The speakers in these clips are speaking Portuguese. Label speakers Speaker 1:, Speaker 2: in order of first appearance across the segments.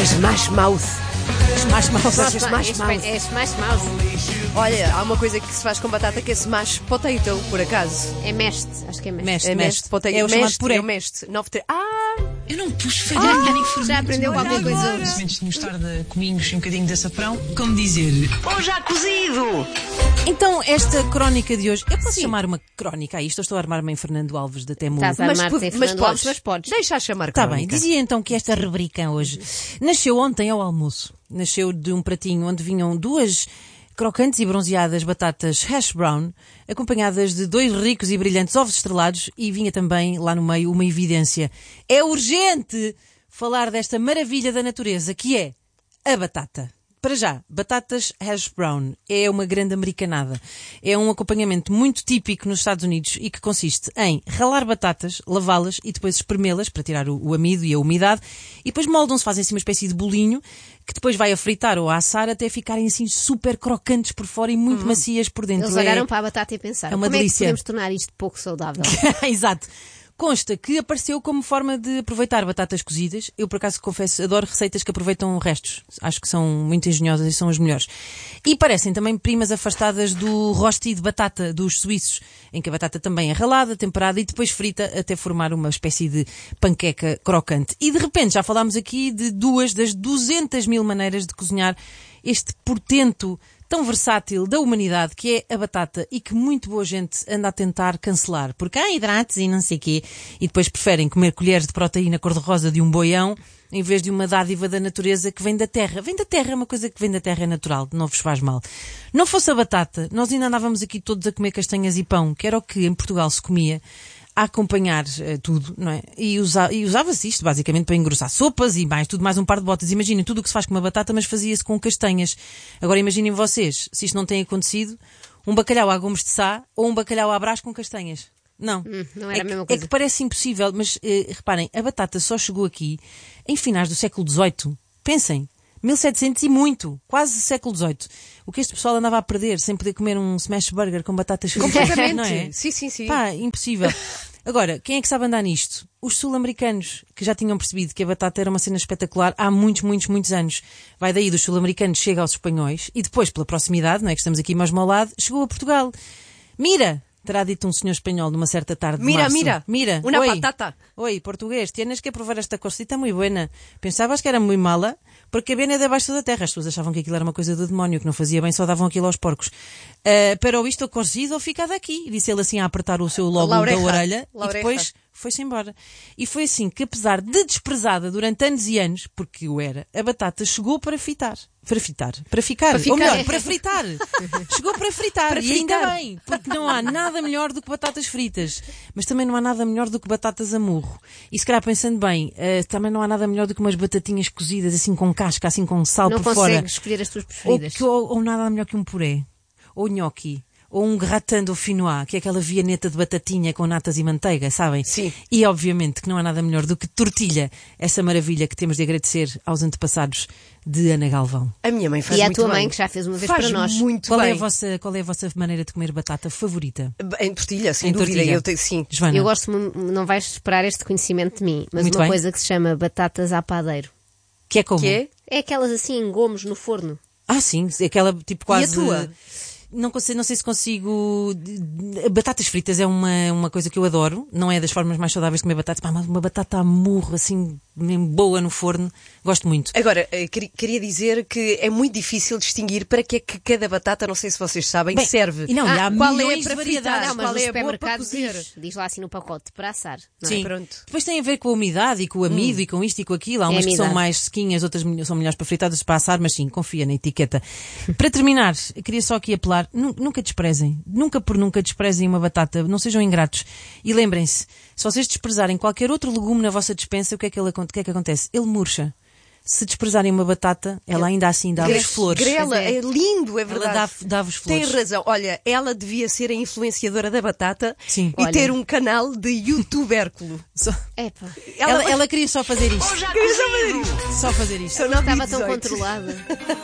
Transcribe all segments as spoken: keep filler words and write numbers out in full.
Speaker 1: Smash Mouth.
Speaker 2: Smash Mouth.
Speaker 1: Smash, smash
Speaker 3: É
Speaker 1: Mouth.
Speaker 3: é Smash Mouth.
Speaker 1: Olha, há uma coisa que se faz com batata que é Smash Potato, por acaso.
Speaker 3: É meste, acho que é meste.
Speaker 2: Meste,
Speaker 1: É
Speaker 2: meste.
Speaker 1: meste potato.
Speaker 2: É o chamado
Speaker 1: meste,
Speaker 2: puré.
Speaker 1: é o meste. Nove tre- Ah!
Speaker 4: Eu não pus farinha nem fermento.
Speaker 3: Já aprendeu qualquer coisa hoje.
Speaker 4: Sementes de mostarda, cominhos e um bocadinho de açafrão. Como dizer, ou já cozido!
Speaker 2: Então, esta crónica de hoje, eu posso chamar uma crónica a isto? Eu estou a armar-me em Fernando Alves da Temu.
Speaker 3: Estás a
Speaker 1: Mas,
Speaker 3: armar-te
Speaker 1: po-
Speaker 3: em
Speaker 1: mas
Speaker 3: Fernando Alves,
Speaker 1: podes,
Speaker 3: mas podes.
Speaker 1: Deixa a chamar
Speaker 2: Está bem,
Speaker 1: crónica.
Speaker 2: dizia então que esta rubrica hoje nasceu ontem ao almoço. Nasceu de um pratinho onde vinham duas crocantes e bronzeadas batatas hash brown, acompanhadas de dois ricos e brilhantes ovos estrelados, e vinha também lá no meio uma evidência. É urgente falar desta maravilha da natureza que é a batata. Para já, batatas hash brown é uma grande americanada. É um acompanhamento muito típico nos Estados Unidos e que consiste em ralar batatas, lavá-las e depois espremê-las para tirar o, o amido e a umidade, e depois moldam-se, fazem assim uma espécie de bolinho que depois vai a fritar ou a assar até ficarem assim super crocantes por fora e muito macias por dentro.
Speaker 3: Eles olharam para a batata e pensaram,
Speaker 2: é uma
Speaker 3: como
Speaker 2: delícia.
Speaker 3: é que podemos tornar isto pouco saudável?
Speaker 2: Exato. Consta que apareceu como forma de aproveitar batatas cozidas. Eu, por acaso, confesso, adoro receitas que aproveitam restos. Acho que são muito engenhosas e são as melhores. E parecem também primas afastadas do rosti de batata dos suíços, em que a batata também é ralada, temperada e depois frita até formar uma espécie de panqueca crocante. E de repente já falámos aqui de duas das duzentas mil maneiras de cozinhar este portento tão versátil da humanidade que é a batata e que muito boa gente anda a tentar cancelar. Porque há hidratos e não sei quê. E depois preferem comer colheres de proteína cor-de-rosa de um boião em vez de uma dádiva da natureza que vem da terra. Vem da terra, é uma coisa que vem da terra, é natural, não vos faz mal. Não fosse a batata, nós ainda andávamos aqui todos a comer castanhas e pão, que era o que em Portugal se comia, a acompanhar uh, tudo, não é? E, usa, e usava-se isto, basicamente, para engrossar sopas e mais, tudo mais um par de botas. Imaginem tudo o que se faz com uma batata, mas fazia-se com castanhas. Agora imaginem vocês, se isto não tem acontecido, um bacalhau à gomes de sá ou um bacalhau à brás com castanhas. Não.
Speaker 3: Hum, não era
Speaker 2: é
Speaker 3: a mesma
Speaker 2: que,
Speaker 3: coisa.
Speaker 2: É que parece impossível, mas eh, reparem, a batata só chegou aqui em finais do século dezoito. Pensem, mil e setecentos e muito, quase século dezoito. O que este pessoal andava a perder sem poder comer um smash burger com batatas fritas,
Speaker 1: Completamente.
Speaker 2: não é?
Speaker 1: Sim, sim, sim.
Speaker 2: Pá, impossível. Agora, quem é que sabe andar nisto? Os sul-americanos, que já tinham percebido que a batata era uma cena espetacular há muitos, muitos, muitos anos. Vai daí dos sul-americanos, chega aos espanhóis e depois, pela proximidade, não é que estamos aqui mesmo ao lado, chegou a Portugal. Mira! Terá dito um senhor espanhol numa certa tarde de
Speaker 1: Mira,
Speaker 2: março.
Speaker 1: mira.
Speaker 2: Mira.
Speaker 1: Una
Speaker 2: Oi.
Speaker 1: patata.
Speaker 2: Oi, português, tienes que provar esta cosita muy buena. Pensavas que era muy mala porque viene debaixo da terra. As pessoas achavam que aquilo era uma coisa do demónio, que não fazia bem, só davam aquilo aos porcos. Uh, pero isto cocido fica daqui. Disse ele assim a apertar o seu lóbulo
Speaker 1: Laureja.
Speaker 2: da orelha.
Speaker 1: Laureja.
Speaker 2: E depois foi-se embora. E foi assim que, apesar de desprezada durante anos e anos, porque o era, a batata chegou para fritar. Para fritar. Para ficar.
Speaker 1: Para ficar.
Speaker 2: Ou melhor, para fritar. Chegou para fritar.
Speaker 1: Para
Speaker 2: e ainda
Speaker 1: fritar.
Speaker 2: bem, porque não há nada melhor do que batatas fritas. Mas também não há nada melhor do que batatas a murro. E se calhar pensando bem, uh, também não há nada melhor do que umas batatinhas cozidas assim com casca, assim com sal
Speaker 3: Não
Speaker 2: por fora.
Speaker 3: consegues escolher as tuas
Speaker 2: Ou,
Speaker 3: preferidas.
Speaker 2: que- ou, ou nada melhor que um puré. Ou gnocchi. Ou um gratin dauphinois, que é aquela vianeta de batatinha com natas e manteiga, sabem?
Speaker 1: Sim.
Speaker 2: E obviamente que não há nada melhor do que tortilha, essa maravilha que temos de agradecer aos antepassados de Ana Galvão.
Speaker 1: A minha mãe faz
Speaker 3: E à
Speaker 1: muito
Speaker 3: tua
Speaker 1: bem.
Speaker 3: mãe, que já fez uma vez
Speaker 1: faz
Speaker 3: para nós.
Speaker 1: muito
Speaker 2: Qual
Speaker 1: bem.
Speaker 2: é, a vossa, qual é a vossa maneira de comer batata favorita?
Speaker 1: Em tortilha, sem
Speaker 2: Em
Speaker 1: dúvida.
Speaker 2: tortilha.
Speaker 1: Eu tenho, sim.
Speaker 2: Joana?
Speaker 3: Eu gosto, mu- não vais esperar este conhecimento de mim, mas
Speaker 2: Muito
Speaker 3: uma
Speaker 2: bem.
Speaker 3: coisa que se chama batatas à padeiro.
Speaker 2: Que é como?
Speaker 1: Que é?
Speaker 3: É aquelas assim em gomos no forno.
Speaker 2: Ah, sim, aquela tipo quase...
Speaker 1: E a tua?
Speaker 2: Não, consigo, não sei se consigo... Batatas fritas é uma, uma coisa que eu adoro. Não é das formas mais saudáveis de comer batatas. Pá, mas uma batata a murro, assim, mesmo boa no forno. Gosto muito.
Speaker 1: Agora, eh, queria- queria dizer que é muito difícil distinguir para que é que cada batata, não sei se vocês sabem,
Speaker 2: Bem,
Speaker 1: serve.
Speaker 2: e não, e há
Speaker 1: qual é
Speaker 2: milhões
Speaker 1: para
Speaker 2: de variedades.
Speaker 1: fritar,
Speaker 3: Não, mas
Speaker 1: qual
Speaker 3: no
Speaker 1: é a boa para
Speaker 3: supermercado
Speaker 1: cozer.
Speaker 3: diz, diz lá assim no pacote, para assar. Não é?
Speaker 2: Sim.
Speaker 1: Pronto.
Speaker 2: Depois tem a ver com a umidade e com o amido e com isto e com aquilo. Há
Speaker 3: É
Speaker 2: umas
Speaker 3: a
Speaker 2: que são
Speaker 3: umidade.
Speaker 2: mais sequinhas, outras melho- são melhores para fritar, outras para assar, mas sim, confia na etiqueta. Para terminar, eu queria só aqui apelar, nu- nunca desprezem, nunca por nunca desprezem uma batata, não sejam ingratos. E lembrem-se, se vocês desprezarem qualquer outro legume na vossa despensa, o que é que, ele, acon- o que, é que acontece? Ele murcha. Se desprezarem uma batata, ela ainda assim dá-vos
Speaker 1: Gre-
Speaker 2: flores.
Speaker 1: Grela,
Speaker 3: Pois é.
Speaker 1: é lindo, é
Speaker 2: Ela
Speaker 1: verdade.
Speaker 2: dá- dá-vos flores.
Speaker 1: Tem razão. Olha, ela devia ser a influenciadora da batata
Speaker 2: Sim.
Speaker 1: e
Speaker 3: Olha.
Speaker 1: ter um canal de youtubérculo.
Speaker 2: Só-
Speaker 3: Epá,
Speaker 2: ela, ela queria só fazer isto.
Speaker 1: Queria só fazer isto.
Speaker 2: Só fazer isto.
Speaker 1: São nove e
Speaker 3: estava tão
Speaker 1: dezoito.
Speaker 3: controlada.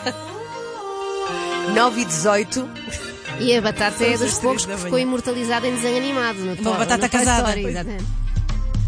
Speaker 1: nove e dezoito.
Speaker 3: E a batata é
Speaker 1: Todas
Speaker 3: dos
Speaker 1: as
Speaker 3: poucos
Speaker 1: três da
Speaker 3: que
Speaker 1: manhã.
Speaker 3: ficou imortalizada em desenho animado. No
Speaker 2: Uma
Speaker 3: Toy-
Speaker 2: batata
Speaker 3: no Toy
Speaker 2: casada.
Speaker 3: Story, exatamente.